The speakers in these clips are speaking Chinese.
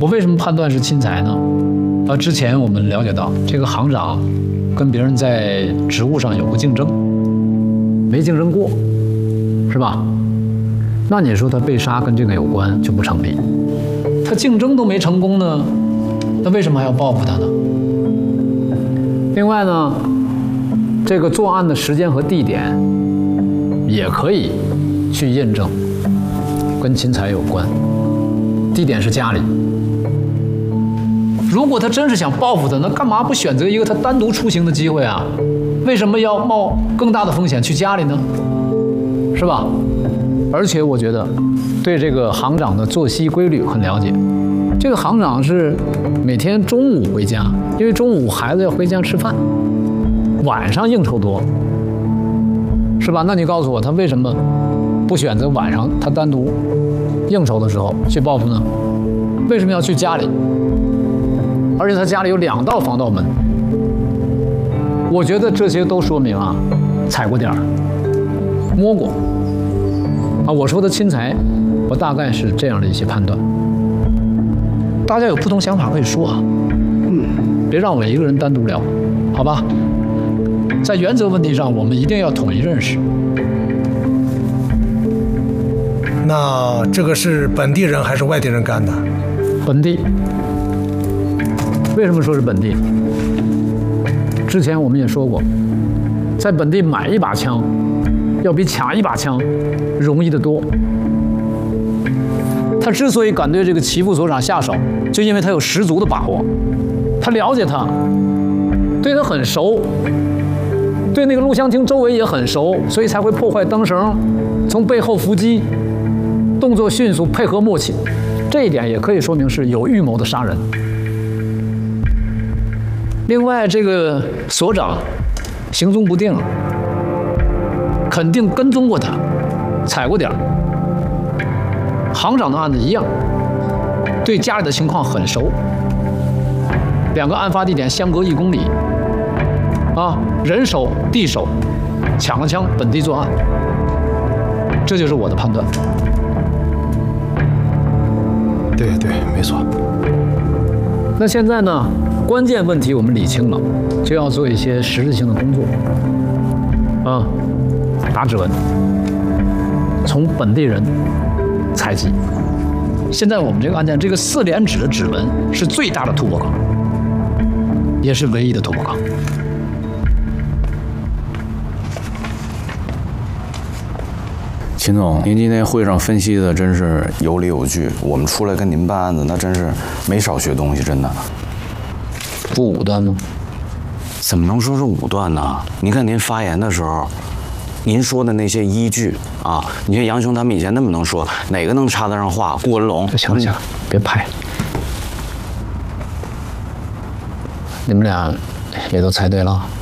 我为什么判断是钦差呢？之前我们了解到，这个行长跟别人在职务上有过竞争，没竞争过，是吧？那你说他被杀跟这个有关就不成立。他竞争都没成功呢，那为什么还要报复他呢？另外呢，这个作案的时间和地点也可以去验证，跟钦差有关。地点是家里。如果他真是想报复他，那干嘛不选择一个他单独出行的机会啊？为什么要冒更大的风险去家里呢？是吧？而且我觉得对这个行长的作息规律很了解。这个行长是每天中午回家，因为中午孩子要回家吃饭，晚上应酬多，是吧？那你告诉我，他为什么不选择晚上他单独应酬的时候去报复呢？为什么要去家里？而且他家里有2道防盗门，我觉得这些都说明啊，踩过点儿，摸过。我说的钦差，我大概是这样的一些判断。大家有不同想法可以说啊，别让我一个人单独聊，好吧？在原则问题上，我们一定要统一认识。 那这个是本地人还是外地人干的？ 本地。为什么说是本地？之前我们也说过，在本地买一把枪，要比抢一把枪容易得多。他之所以敢对这个齐副所长下手，就因为他有十足的把握，他了解他，对他很熟，对那个录像厅周围也很熟，所以才会破坏灯绳，从背后伏击，动作迅速，配合默契。这一点也可以说明是有预谋的杀人。另外，这个所长行踪不定，肯定跟踪过他，踩过点儿。行长的案子一样，对家里的情况很熟。2个案发地点相隔1公里，人手地手，抢了枪，本地作案，这就是我的判断。 对，没错。 那现在呢？关键问题我们理清了，就要做一些实质性的工作。打指纹，从本地人采集。现在我们这个案件，这个4连指的指纹是最大的突破口，也是唯一的突破口。 秦总，您今天会上分析的真是有理有据，我们出来跟您办案子，那真是没少学东西，真的。 不武断吗？ 怎么能说是武断呢？您看您发言的时候，您说的那些依据啊，你看杨雄他们以前那么能说，哪个能插得上话？顾文龙， 行了，别拍。你们俩也都猜对了。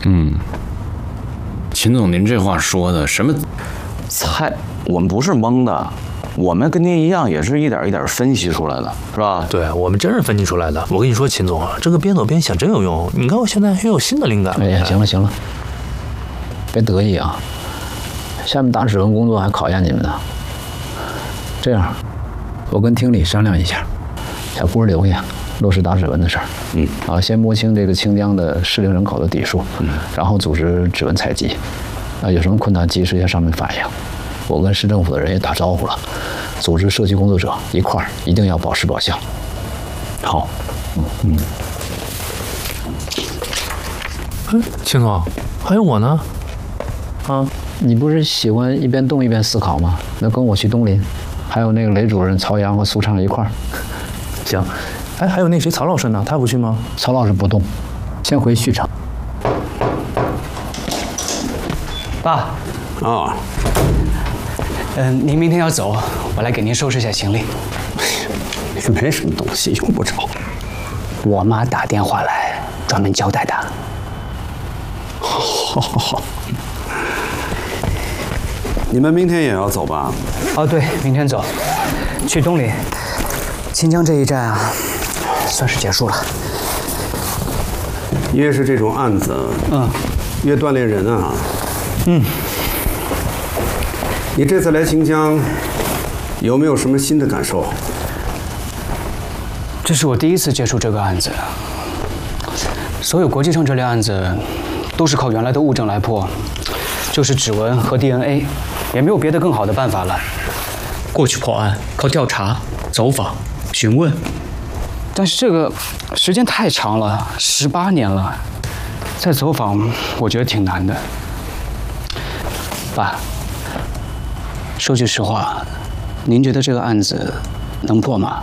秦总，您这话说的什么？猜？我们不是蒙的。我们跟您一样，也是一点一点分析出来的，是吧？ 对，我们真是分析出来的。我跟你说，秦总，这个边走边想真有用。你看我现在又有新的灵感了。 哎呀，行了，别得意啊！下面打指纹工作还考验你们呢。这样，我跟厅里商量一下，小郭留下落实打指纹的事儿。先摸清这个清江的适龄人口的底数，然后组织指纹采集。有什么困难及时向上面反映。我跟市政府的人也打招呼了，组织社区工作者一块儿，一定要保实保效。好， 秦总，还有我呢。 你不是喜欢一边动一边思考吗？那跟我去东林，还有那个雷主任曹阳和苏畅一块儿。 行。还有那谁曹老师呢？他不去吗？ 曹老师不动，先回旭城。 爸。您明天要走，我来给您收拾一下行李。 没什么东西，用不着。 我妈打电话来，专门交代的。 好。你们明天也要走吧？ 对，明天走，去东林。清江这一战啊，算是结束了。 越是这种案子，越锻炼人啊。你这次来清江，有没有什么新的感受？ 这是我第一次接触这个案子。所有国际上这类案子，都是靠原来的物证来破，就是指纹和 DNA， 也没有别的更好的办法了。 过去破案靠调查、走访、询问， 但是这个时间太长了，18年了，再走访，我觉得挺难的。爸，说句实话，您觉得这个案子能破吗？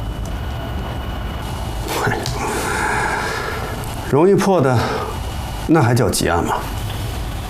容易破的，那还叫急案吗？